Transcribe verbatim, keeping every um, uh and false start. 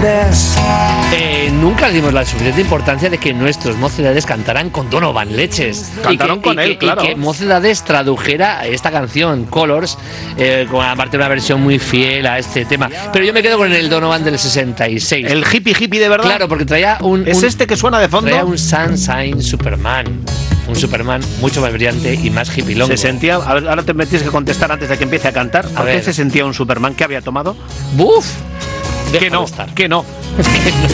Eh, nunca le dimos la suficiente importancia de que nuestros Mocedades cantaran con Donovan Leches. Cantaron y que, con y él, que, claro. Y que Mocedades tradujera esta canción, Colors, eh, con aparte una versión muy fiel a este tema. Pero yo me quedo con el Donovan del sesenta y seis. El hippie hippie de verdad. Claro, porque traía un... ¿Es un, este que suena de fondo? Traía un Sunshine Superman. Un Superman mucho más brillante y más hippilongo. Se sentía... A ver, ahora te me tienes que contestar antes de que empiece a cantar. ¿Por qué se sentía un Superman que había tomado? ¡Buf! Que no, estar. que no. Que no.